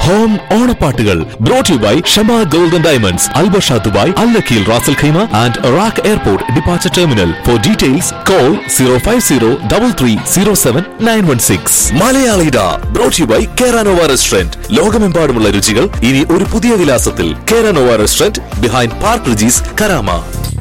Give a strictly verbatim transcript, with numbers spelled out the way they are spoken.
Home ഓണപ്പാട്ടുകൾ brought you by Shama golden diamonds, Al Barsha Dubai, Al നഖീൽ Ras al Khaimah and rack airport departure terminal. Four details call zero five zero double three zero seven nine one six. മലയാളിഡ brought you by കേരാനോവ restaurant. ലോകമെമ്പാടുമുള്ള രുചികൾ ഇനി ഒരു പുതിയ വിലാസത്തിൽ. കേരാനോവ restaurant behind park Regis, Karama.